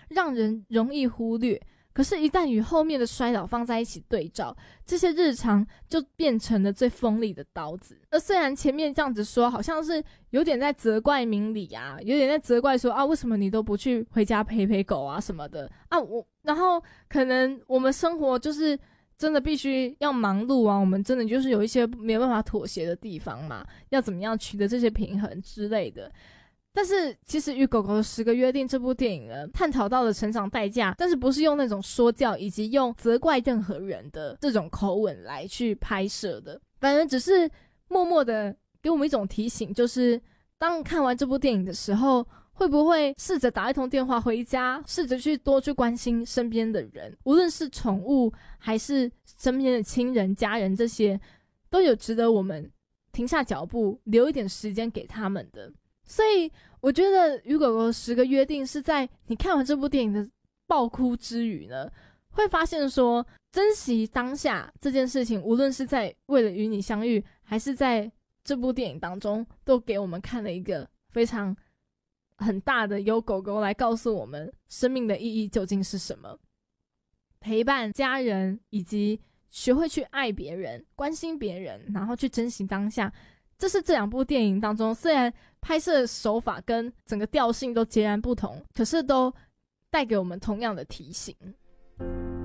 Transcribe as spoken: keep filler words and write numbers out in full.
让人容易忽略。可是一旦与后面的衰老放在一起对照，这些日常就变成了最锋利的刀子。而虽然前面这样子说好像是有点在责怪明理啊，有点在责怪说啊，为什么你都不去回家陪陪狗啊什么的啊，我然后可能我们生活就是真的必须要忙碌啊，我们真的就是有一些没有办法妥协的地方嘛，要怎么样取得这些平衡之类的。但是其实《与狗狗的十个约定》这部电影呢，探讨到了成长代价，但是不是用那种说教以及用责怪任何人的这种口吻来去拍摄的，反而只是默默的给我们一种提醒，就是当看完这部电影的时候，会不会试着打一通电话回家，试着去多去关心身边的人，无论是宠物还是身边的亲人家人，这些都有值得我们停下脚步留一点时间给他们的。所以我觉得《与狗狗十个约定》是在你看完这部电影的爆哭之余呢，会发现说珍惜当下这件事情，无论是在为了与你相遇，还是在这部电影当中，都给我们看了一个非常很大的由狗狗来告诉我们生命的意义究竟是什么。陪伴家人，以及学会去爱别人，关心别人，然后去珍惜当下，这是这两部电影当中，虽然拍摄手法跟整个调性都截然不同，可是都带给我们同样的提醒。